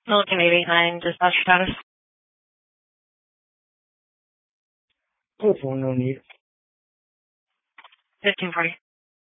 Milliken 889, dispatch status. Telephone, no need. 1540.